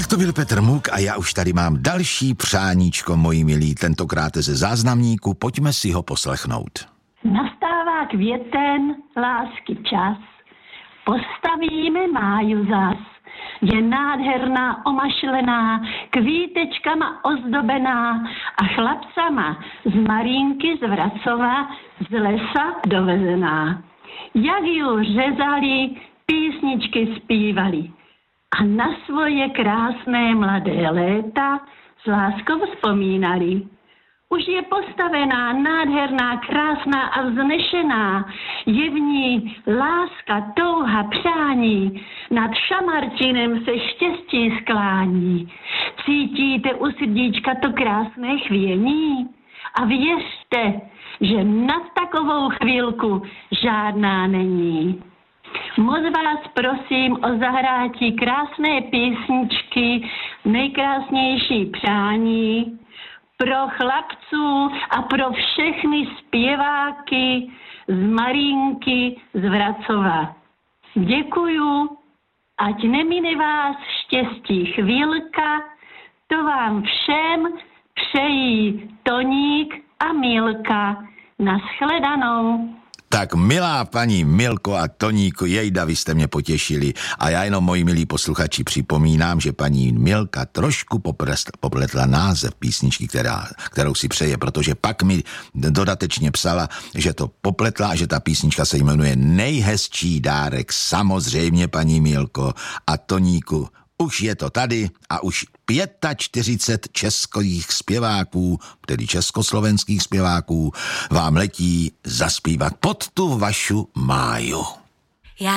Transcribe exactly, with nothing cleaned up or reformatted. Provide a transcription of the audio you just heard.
To byl Petr Muk a já už tady mám další přáníčko, moji milí, tentokrát ze záznamníku, pojďme si ho poslechnout. Nastává květen, lásky čas, postavíme máju zas. Je nádherná, omašlená, kvítečkama ozdobená a chlapcama z Marínky z Vracova z lesa dovezená. Jak ju řezali, písničky zpívali a na svoje krásné mladé léta s láskou vzpomínali. Už je postavená, nádherná, krásná a vznešená. Je v ní láska, touha, přání. Nad Šamarčinem se štěstí sklání. Cítíte u srdíčka to krásné chvění? A věřte, že nad takovou chvílku žádná není. Moc vás prosím o zahrátí krásné písničky, nejkrásnější přání pro chlapců a pro všechny zpěváky z Marínky z Vracova. Děkuju, ať nemine vás štěstí chvílka, to vám všem přejí Toník a Milka. Nashledanou. Tak milá paní Milko a Toníku, jejda, vy jste mě potěšili. A já jenom, moji milí posluchači, připomínám, že paní Milka trošku popletla název písničky, která, kterou si přeje, protože pak mi dodatečně psala, že to popletla a že ta písnička se jmenuje Nejhezčí dárek. Samozřejmě, paní Milko a Toníku, už je to tady a už čtyřicet pět českých zpěváků, tedy československých zpěváků, vám letí zaspívat pod tu vašu máju.